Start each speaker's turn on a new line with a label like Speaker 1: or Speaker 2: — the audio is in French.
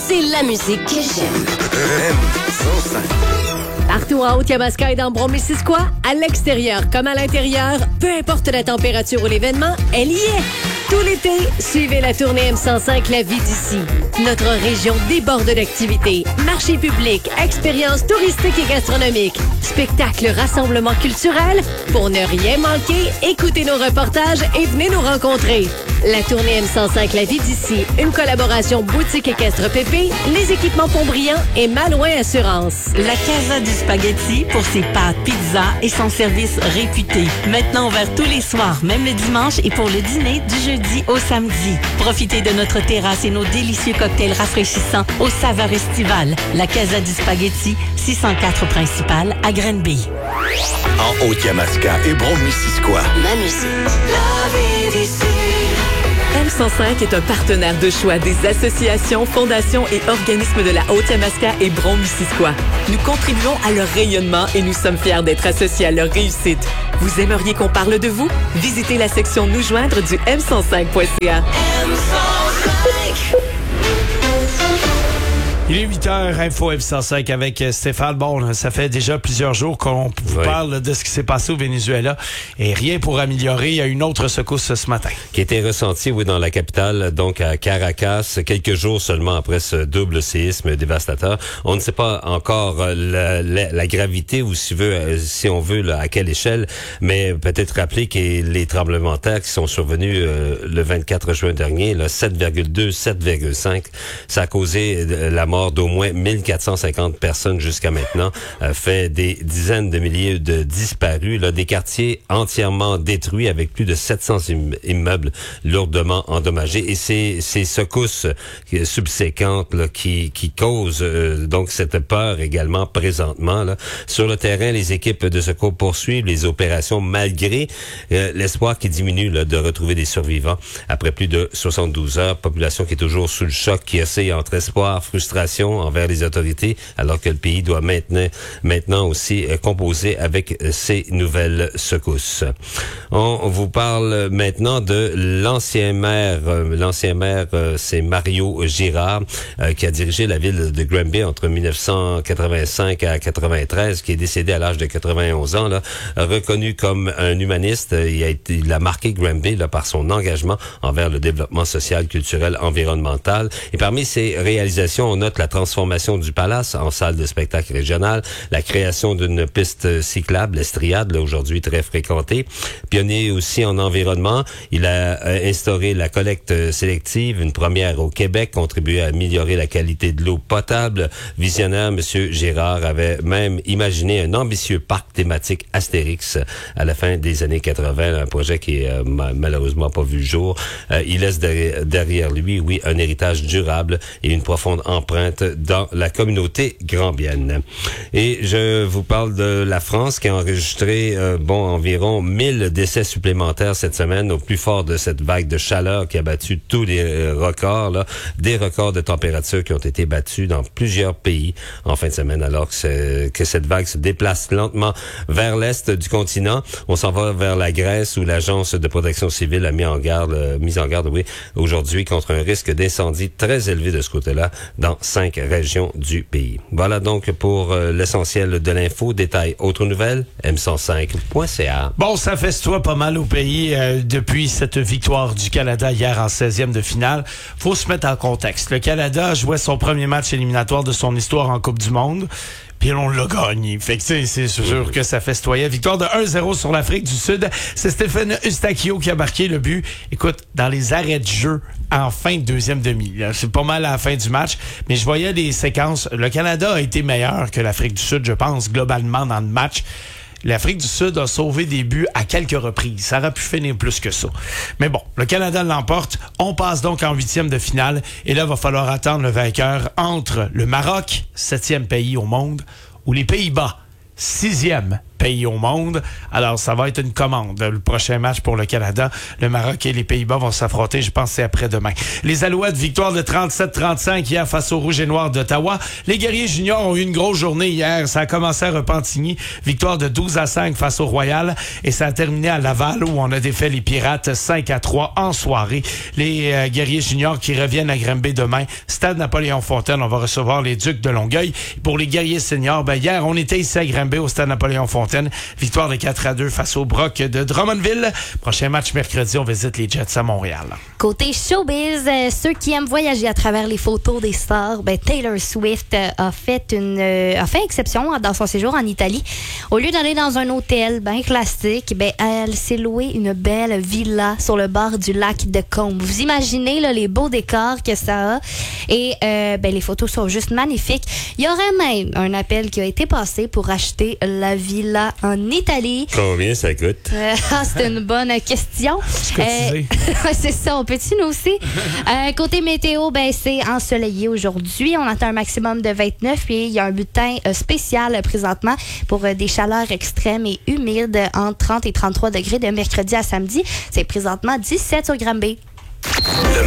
Speaker 1: c'est la musique que j'aime.
Speaker 2: Partout en Haute-Yamaska et dans Brome-Missisquoi, à l'extérieur comme à l'intérieur, peu importe la température ou l'événement, elle y est. Tout l'été, suivez la tournée M105 La Vie d'ici. Notre région déborde d'activités. Marchés publics, expériences touristiques et gastronomiques, spectacles, rassemblements culturels. Pour ne rien manquer, écoutez nos reportages et venez nous rencontrer. La tournée M105 La Vie d'ici, une collaboration boutique équestre Pépé, les équipements Pont-Brillant et Malouin Assurance.
Speaker 3: La Casa du Spaghetti pour ses pâtes, pizza et son service réputé. Maintenant ouvert tous les soirs, même le dimanche et pour le dîner du jeudi au samedi. Profitez de notre terrasse et nos délicieux cocktails rafraîchissants aux saveurs estivales. La Casa du Spaghetti, 604 principal à Granby.
Speaker 4: En Haute-Yamaska et Brome-Missisquoi.
Speaker 1: Ma musique. La vie d'ici.
Speaker 5: M105 est un partenaire de choix des associations, fondations et organismes de la Haute-Yamaska et Brome-Missisquoi. Nous contribuons à leur rayonnement et nous sommes fiers d'être associés à leur réussite. Vous aimeriez qu'on parle de vous? Visitez la section Nous joindre du m105.ca.
Speaker 6: Il est 8h, Info F105 avec Stéphane. Bon, ça fait déjà plusieurs jours qu'on vous parle de ce qui s'est passé au Venezuela et rien pour améliorer. Il y a une autre secousse ce matin.
Speaker 7: Qui a été ressentie, dans la capitale, donc à Caracas, quelques jours seulement après ce double séisme dévastateur. On ne sait pas encore la gravité ou si on veut, à quelle échelle, mais peut-être rappeler que les tremblements de terre qui sont survenus le 24 juin dernier, 7,2, 7,5, ça a causé la mort d'au moins 1450 personnes jusqu'à maintenant, fait des dizaines de milliers de disparus, des quartiers entièrement détruits avec plus de 700 immeubles lourdement endommagés. Et c'est ces secousses subséquentes qui causent donc cette peur également présentement. Sur le terrain, les équipes de secours poursuivent les opérations malgré l'espoir qui diminue de retrouver des survivants après plus de 72 heures. Population qui est toujours sous le choc, qui essaie entre espoir, frustration envers les autorités, alors que le pays doit maintenant aussi composer avec ces nouvelles secousses. On vous parle maintenant de l'ancien maire. L'ancien maire, c'est Mario Girard, qui a dirigé la ville de Granby entre 1985 à 93, qui est décédé à l'âge de 91 ans. Reconnu comme un humaniste, il a marqué Granby par son engagement envers le développement social, culturel, environnemental. Et parmi ses réalisations, on note la transformation du palace en salle de spectacle régionale, la création d'une piste cyclable, l'Estriade, aujourd'hui très fréquentée. Pionnier aussi en environnement, il a instauré la collecte sélective, une première au Québec, contribué à améliorer la qualité de l'eau potable. Visionnaire, Monsieur Girard avait même imaginé un ambitieux parc thématique Astérix à la fin des années 80, un projet qui est malheureusement pas vu le jour. Il laisse derrière lui, un héritage durable et une profonde empreinte dans la communauté grambienne. Et je vous parle de la France qui a enregistré environ 1000 décès supplémentaires cette semaine au plus fort de cette vague de chaleur qui a battu tous les records, des records de température qui ont été battus dans plusieurs pays en fin de semaine, alors que cette vague se déplace lentement vers l'est du continent. On s'en va vers la Grèce où l'Agence de protection civile a mis en garde aujourd'hui contre un risque d'incendie très élevé de ce côté-là dans 5 régions du pays. Voilà donc pour l'essentiel de l'info. Détail, autres nouvelles, m105.ca.
Speaker 6: Bon, ça festoie pas mal au pays depuis cette victoire du Canada hier en 16e de finale. Faut se mettre en contexte. Le Canada jouait son premier match éliminatoire de son histoire en Coupe du Monde. Puis on l'a gagné. Fait que c'est sûr que ça festoyait. Victoire de 1-0 sur l'Afrique du Sud. C'est Stéphane Eustáquio qui a marqué le but. Écoute, dans les arrêts de jeu en fin de deuxième demi. C'est pas mal à la fin du match. Mais je voyais des séquences. Le Canada a été meilleur que l'Afrique du Sud, je pense, globalement dans le match. L'Afrique du Sud a sauvé des buts à quelques reprises. Ça aurait pu finir plus que ça. Mais bon, le Canada l'emporte. On passe donc en 8e de finale. Et là, il va falloir attendre le vainqueur entre le Maroc, 7e pays au monde, ou les Pays-Bas, 6e pays au monde. Alors, ça va être une commande. Le prochain match pour le Canada, le Maroc et les Pays-Bas vont s'affronter, je pense, c'est après-demain. Les Alouettes, victoire de 37-35 hier face aux Rouges et Noirs d'Ottawa. Les Guerriers juniors ont eu une grosse journée hier. Ça a commencé à Repentigny, victoire de 12-5 face au Royal, et ça a terminé à Laval où on a défait les Pirates 5-3 en soirée. Les Guerriers juniors qui reviennent à Granby demain, Stade Napoléon-Fontaine, on va recevoir les Ducs de Longueuil. Pour les Guerriers seniors, hier, on était ici à Granby au Stade Napoléon-Fontaine, victoire de 4-2 face au Brock de Drummondville. Prochain match mercredi, on visite les Jets à Montréal.
Speaker 8: Côté showbiz, ceux qui aiment voyager à travers les photos des stars, Taylor Swift a fait exception dans son séjour en Italie. Au lieu d'aller dans un hôtel bien classique, elle s'est louée une belle villa sur le bord du lac de Combe. Vous imaginez là, les beaux décors que ça a, et les photos sont juste magnifiques. Il y aurait même un appel qui a été passé pour acheter la villa en Italie.
Speaker 7: Combien ça coûte?
Speaker 8: C'est une bonne question. C'est ça, on peut-tu nous aussi? Côté météo, c'est ensoleillé aujourd'hui. On attend un maximum de 29 et il y a un bulletin spécial présentement pour des chaleurs extrêmes et humides entre 30 et 33 degrés de mercredi à samedi. C'est présentement 17 sur Granby.
Speaker 4: Le